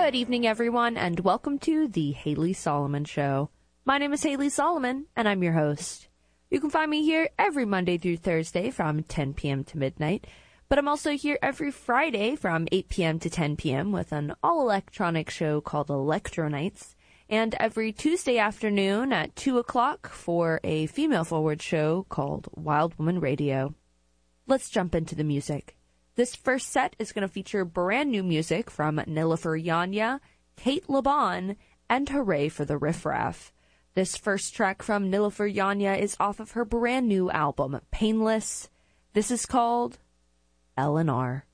Good evening, everyone, and welcome to the Haley Solomon Show. My name is Haley Solomon, and I'm your host. You can find me here every Monday through Thursday from 10 p.m. to midnight, but I'm also here every Friday from 8 p.m. to 10 p.m. with an all-electronic show called Electro Nights, and every Tuesday afternoon at 2 o'clock for a female-forward show called Wild Woman Radio. Let's jump into the music. This first set is going to feature brand new music from Nilüfer Yanya, Kate Laban, and Hooray for the Riff Raff. This first track from Nilüfer Yanya is off of her brand new album, Painless. This is called L&R.